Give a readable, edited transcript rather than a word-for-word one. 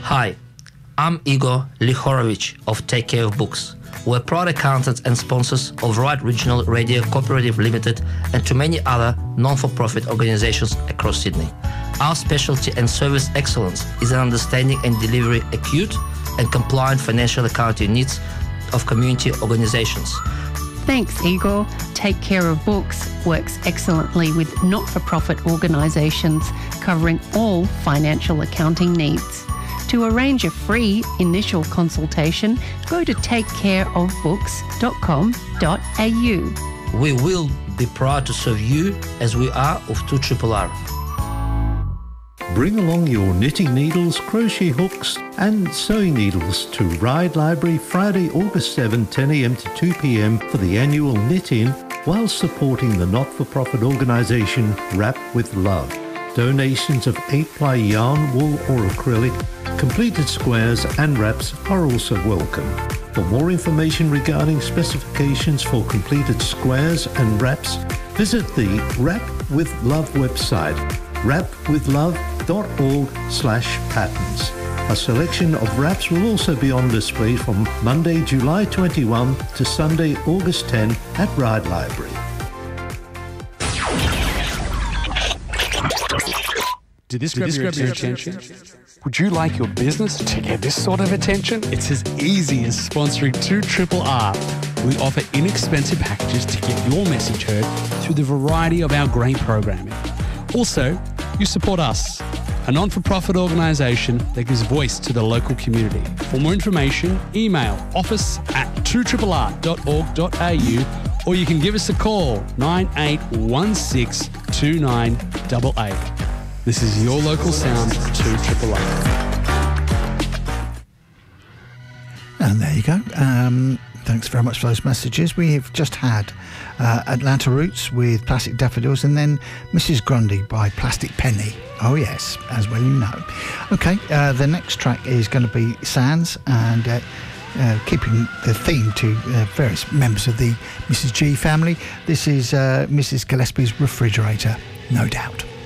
Hi, I'm Igor Lihorovich of Take Care of Books. We're proud accountants and sponsors of Right Regional Radio Cooperative Limited and to many other non-for-profit organizations across Sydney. Our specialty and service excellence is in understanding and delivering acute and compliant financial accounting needs of community organizations. Thanks, Igor. Take Care of Books works excellently with not-for-profit organisations covering all financial accounting needs. To arrange a free initial consultation, go to takecareofbooks.com.au. We will be proud to serve you as we are of 2RRR. Bring along your knitting needles, crochet hooks and sewing needles to Ryde Library Friday, August 7, 10 a.m. to 2 p.m. for the annual knit-in while supporting the not-for-profit organisation Wrap with Love. Donations of 8-ply yarn, wool or acrylic, completed squares and wraps are also welcome. For more information regarding specifications for completed squares and wraps, visit the Wrap with Love website, wrapwithlove.org/patterns. A selection of wraps will also be on display from Monday, July 21 to Sunday, August 10 at Ryde Library. Did this grab your attention? Would you like your business to get this sort of attention? It's as easy as sponsoring 2RRR. We offer inexpensive packages to get your message heard through the variety of our great programming. Also, you support us, a non-for-profit organisation that gives voice to the local community. For more information, email office@2RRR.org.au or you can give us a call, 9816 2988. This is your local sound, 2RRR. And there you go. Thanks very much for those messages. We have just had Atlanta Roots with Plastic Daffodils and then Mrs. Grundy by Plastic Penny. Oh yes, as well you know. Okay, the next track is going to be Sands and keeping the theme to various members of the Mrs. G family. This is Mrs. Gillespie's Refrigerator, no doubt.